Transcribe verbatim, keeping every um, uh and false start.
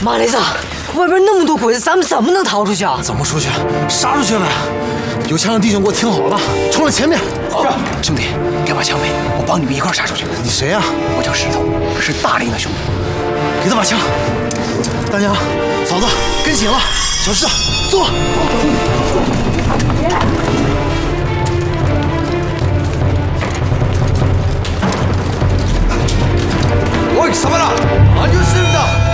马雷子，外边那么多鬼子，咱们怎么能逃出去啊？ 怎么出去？杀出去呗！有枪的弟兄给我听好了，冲着前面！ 是，兄弟，给把枪呗，我帮你们一块杀出去。 你谁呀？ 我叫石头，是大林的兄弟。 给他把枪。大娘，嫂子跟紧了。小石，坐。 おい貴様ら何をしてるんだ。